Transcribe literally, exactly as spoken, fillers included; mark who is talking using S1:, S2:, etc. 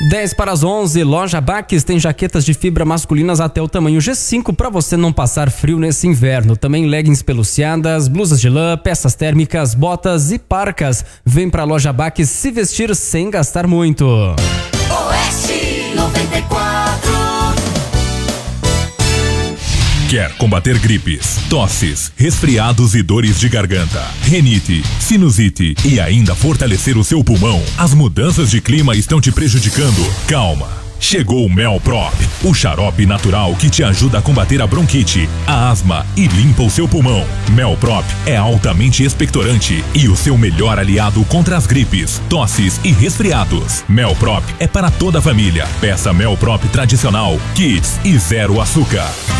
S1: dez para as onze, Loja Baques tem jaquetas de fibra masculinas até o tamanho G cinco para você não passar frio nesse inverno. Também leggings peluciadas, blusas de lã, peças térmicas, botas e parcas. Vem pra Loja Baques se vestir sem gastar muito.
S2: Oeste noventa e quatro.
S3: Quer combater gripes, tosses, resfriados e dores de garganta, rinite, sinusite e ainda fortalecer o seu pulmão? As mudanças de clima estão te prejudicando? Calma! Chegou o Melprop, o xarope natural que te ajuda a combater a bronquite, a asma e limpa o seu pulmão. Melprop é altamente expectorante e o seu melhor aliado contra as gripes, tosses e resfriados. Melprop é para toda a família. Peça Melprop tradicional, Kids e zero açúcar.